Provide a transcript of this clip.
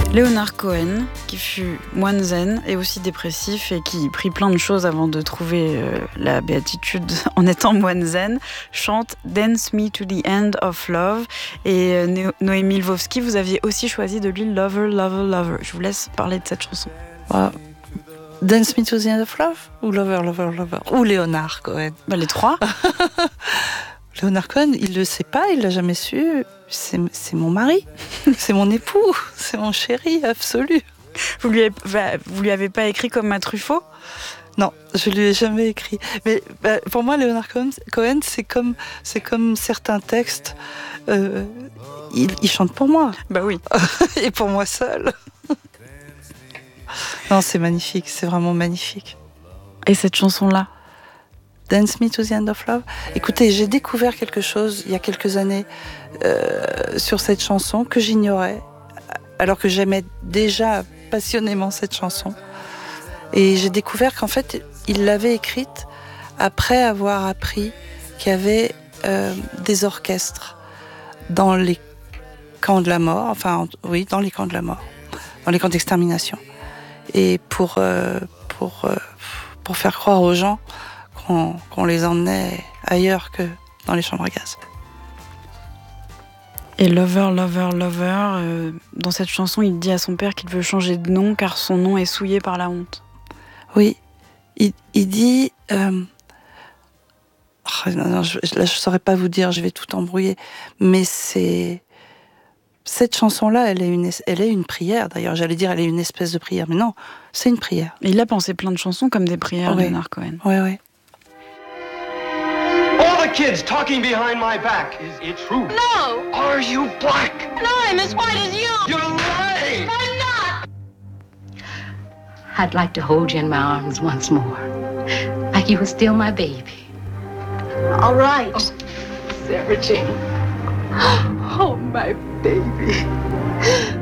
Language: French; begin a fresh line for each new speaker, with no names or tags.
Leonard Cohen, qui fut moine zen et aussi dépressif et qui prit plein de choses avant de trouver la béatitude en étant moine zen, chante Dance Me to the End of Love. Et Noémie Lvovsky, vous aviez aussi choisi de lui Lover, Lover, Lover. Je vous laisse parler de cette chanson.
Wow. Dance Me to the End of Love ou Lover, Lover, Lover ou Leonard Cohen?
Les trois.
Leonard Cohen, il le sait pas, il l'a jamais su. C'est mon mari, c'est mon époux, c'est mon chéri absolu.
Vous lui avez pas écrit comme à Truffaut?
Non, je lui ai jamais écrit. Mais pour moi, Leonard Cohen, c'est comme certains textes. Il chante pour moi.
Bah oui.
Et pour moi seul. Non, c'est magnifique, c'est vraiment magnifique.
Et cette chanson-là?
Dance Me to the End of Love. Écoutez, j'ai découvert quelque chose il y a quelques années sur cette chanson que j'ignorais, alors que j'aimais déjà passionnément cette chanson. Et j'ai découvert qu'en fait, il l'avait écrite après avoir appris qu'il y avait des orchestres dans les camps de la mort, dans les camps de la mort, dans les camps d'extermination. Et pour faire croire aux gens qu'on les emmenait ailleurs que dans les chambres à gaz.
Et Lover, Lover, Lover, dans cette chanson, il dit à son père qu'il veut changer de nom car son nom est souillé par la honte.
Oui, il dit... là, je ne saurais pas vous dire, je vais tout embrouiller, mais cette chanson-là, elle est une prière, d'ailleurs. J'allais dire, elle est une espèce de prière, mais non, c'est une prière.
Et il a pensé plein de chansons comme des prières,
oui.
Leonard Cohen.
Oui, oui.
All the kids talking behind my back. Is it true?
No!
Are you black?
No, I'm as white as you!
You're lying!
I'm not! I'd like to hold you in my arms once more. Like you were still my baby. All right.
Oh, Sarah Jane. Oh, my baby.